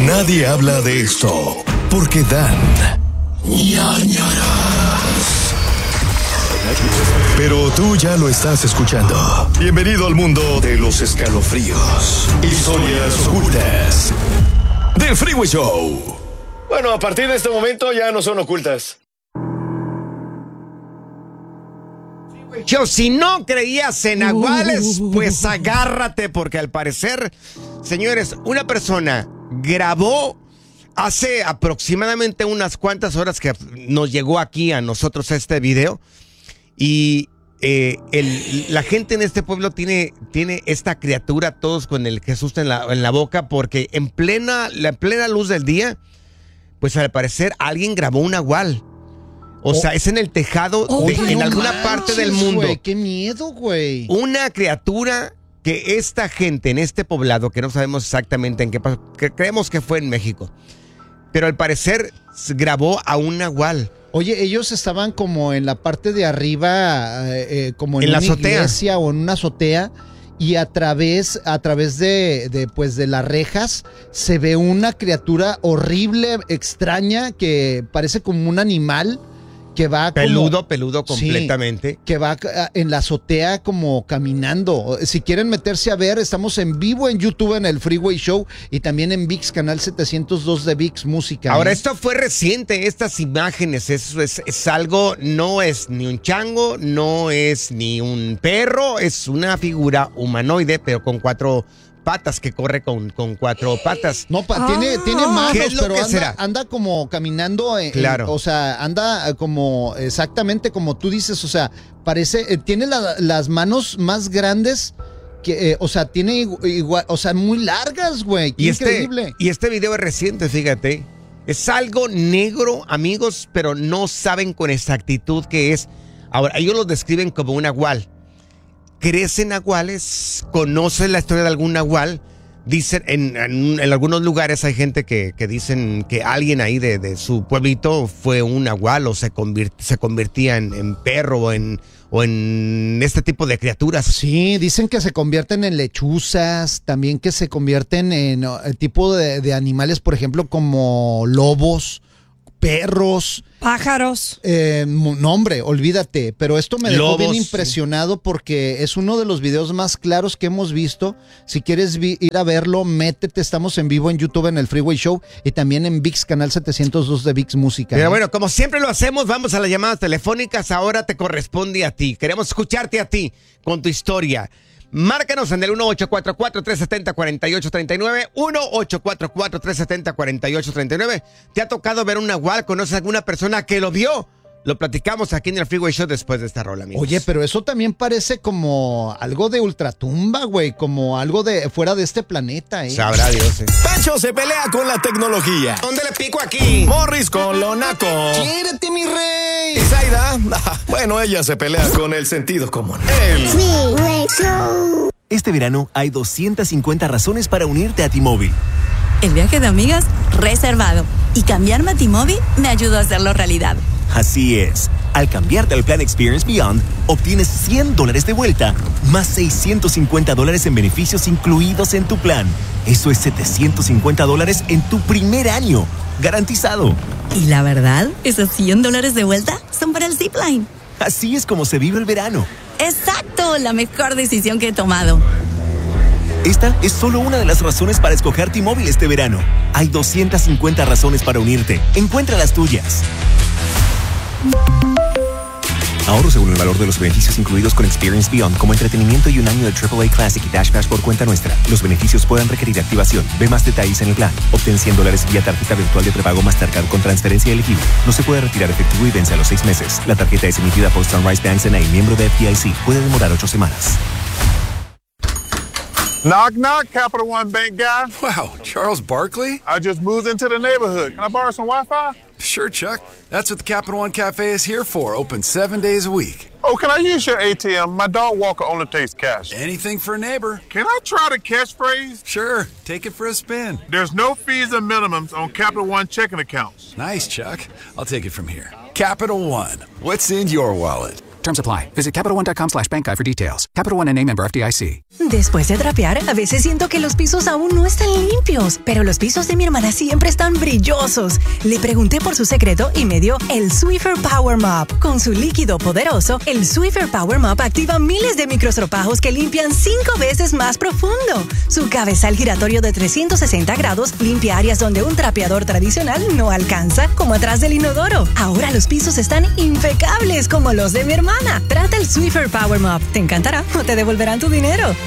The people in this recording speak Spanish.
Nadie habla de esto porque dan ñañaras. Pero tú ya lo estás escuchando. Bienvenido al mundo de los escalofríos, historias ocultas del Freeway Show. Bueno, a partir de este momento ya no son ocultas. Yo, si no creías en nahuales, pues agárrate, porque al parecer, señores, una persona grabó hace aproximadamente unas cuantas horas que nos llegó aquí a nosotros este video y la gente en este pueblo tiene esta criatura, todos con el Jesús en la boca, porque en plena luz del día, pues al parecer alguien grabó un nahual. O sea, es en el tejado en alguna parte del mundo. Güey, qué miedo, güey. Una criatura que esta gente en este poblado, que no sabemos exactamente en qué pasó, que creemos que fue en México, pero al parecer grabó a un nahual. Oye, ellos estaban como en la parte de arriba, como en una iglesia o en una azotea, y a través de las rejas se ve una criatura horrible, extraña, que parece como un animal. Que va peludo completamente. Sí, que va en la azotea como caminando. Si quieren meterse a ver, estamos en vivo en YouTube en el Freeway Show y también en VIX, canal 702 de VIX Música. Ahora, esto fue reciente, estas imágenes, eso es algo, no es ni un chango, no es ni un perro, es una figura humanoide, pero con 4 patas, que corre con 4 patas. No, tiene manos, ¿qué es lo pero que será? Anda como caminando. Claro. O sea, anda como exactamente como tú dices. O sea, parece, tiene las manos más grandes que, o sea, tiene igual, o sea, muy largas, güey. Qué increíble. Y este video es reciente, fíjate. Es algo negro, amigos, pero no saben con exactitud qué es. Ahora, ellos lo describen como un nahual. Crecen nahuales, conocen la historia de algún nahual. Dicen, en algunos lugares hay gente que dicen que alguien ahí de su pueblito fue un nahual o se convertía en perro o en este tipo de criaturas. Sí, dicen que se convierten en lechuzas, también que se convierten en el tipo de animales, por ejemplo, como lobos, perros, pájaros. No, hombre, olvídate. Pero esto me dejó bien Lobos, impresionado porque es uno de los videos más claros que hemos visto. Si quieres ir a verlo, métete. Estamos en vivo en YouTube en el Freeway Show y también en VIX, canal 702 de VIX Música. Pero bueno, como siempre lo hacemos, vamos a las llamadas telefónicas. Ahora te corresponde a ti. Queremos escucharte a ti con tu historia. Márcanos en el 1-844-370-4839, 1-844-370-4839. ¿Te ha tocado ver un nahual? ¿Conoces a alguna persona que lo vio? Lo platicamos aquí en el Freeway Show después de esta rola, amigos. Oye, pero eso también parece como algo de ultratumba, güey, como algo de fuera de este planeta, ¿eh? Sabrá Dios, Pancho se pelea con la tecnología. ¿Dónde le pico aquí? Morris con lo naco. ¡Quiérete, mi rey! Y Zaida, bueno, ella se pelea con el sentido común. El Freeway Show. Este verano hay 250 razones para unirte a T-Mobile. El viaje de amigas reservado. Y cambiarme a T-Mobile me ayudó a hacerlo realidad. Así es. Al cambiarte al plan Experience Beyond, obtienes $100 de vuelta, más $650 en beneficios incluidos en tu plan. Eso es $750 en tu primer año. Garantizado. Y la verdad, esos $100 de vuelta son para el Zipline. Así es como se vive el verano. ¡Exacto! La mejor decisión que he tomado. Esta es solo una de las razones para escoger T-Mobile este verano. Hay 250 razones para unirte. Encuentra las tuyas. Ahorro según el valor de los beneficios incluidos con Experience Beyond, como entretenimiento y un año de AAA Classic y Dash Pass por cuenta nuestra. Los beneficios pueden requerir activación. Ve más detalles en el plan. Obtén $100 vía tarjeta virtual de prepago Mastercard con transferencia elegible. No se puede retirar efectivo y vence a los 6 meses. La tarjeta es emitida por Sunrise Banks N.A., miembro de FDIC. Puede demorar 8 semanas. Knock, knock, Capital One Bank guy. Wow, Charles Barkley? I just moved into the neighborhood. Can I borrow some Wi-Fi? Sure, Chuck. That's what the Capital One Cafe is here for. Open 7 days a week. Oh, can I use your ATM? My dog walker only takes cash. Anything for a neighbor. Can I try the catchphrase? Sure, take it for a spin. There's no fees and minimums on Capital One checking accounts. Nice, Chuck. I'll take it from here. Capital One. What's in your wallet? Terms apply. Visit CapitalOne.com/bankguide for details. Capital One N.A. member FDIC. Después de trapear, a veces siento que los pisos aún no están limpios, pero los pisos de mi hermana siempre están brillosos. Le pregunté por su secreto y me dio el Swiffer Power Mop. Con su líquido poderoso, el Swiffer Power Mop activa miles de microstropajos que limpian 5 veces más profundo. Su cabezal giratorio de 360 grados limpia áreas donde un trapeador tradicional no alcanza, como atrás del inodoro. Ahora los pisos están impecables como los de mi hermana. Trata el Swiffer Power Mop. Te encantará o te devolverán tu dinero.